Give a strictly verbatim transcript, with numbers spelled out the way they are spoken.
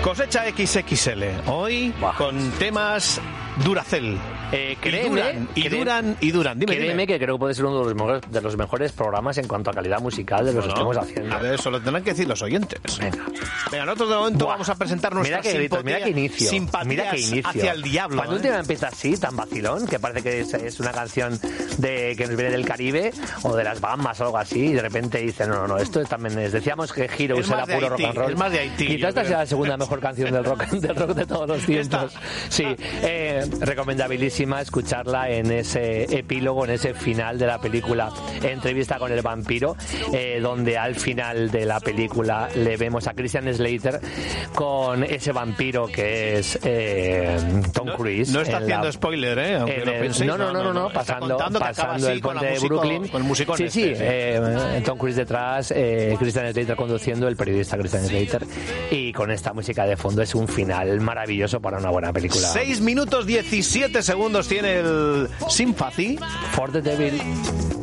Cosecha equis equis ele, hoy bah. con temas Duracell. Eh, créeme, y duran, y créeme, duran, y duran. Dime, créeme dime. que creo que puede ser uno de los, mejores, de los mejores programas en cuanto a calidad musical de los bueno, que estamos haciendo. A ver, eso lo tendrán que decir los oyentes. Venga. Venga, nosotros de momento Buah. vamos a presentar nuestra mira que gritos, mira que inicio, simpatías mira que inicio. hacia el diablo. Cuando ¿eh? un tema empieza así, tan vacilón, que parece que es, es una canción de que nos viene del Caribe o de las Bahamas o algo así, y de repente dicen, no, no, no, esto también es... Decíamos que Heroes era puro Haití, rock and roll. Es más de Haití. Quizás esta sea la segunda mejor canción del rock, del rock de todos los tiempos. Sí, eh, recomendabilísima escucharla en ese epílogo, en ese final de la película Entrevista con el vampiro, eh, donde al final de la película le vemos a Christian Slater con ese vampiro que es eh, Tom Cruise. No, no está haciendo la, spoiler, ¿eh? Aunque lo el, penséis, no, no, no, no, no, pasando, pasando el puente de Brooklyn. Con el musicón sí, este, sí, sí. Eh, Tom Cruise detrás, eh, Christian Slater conduciendo, el periodista Christian Slater, y con esta música de fondo es un final maravilloso para una buena película. seis minutos diecisiete segundos tiene el Sympathy for the Devil.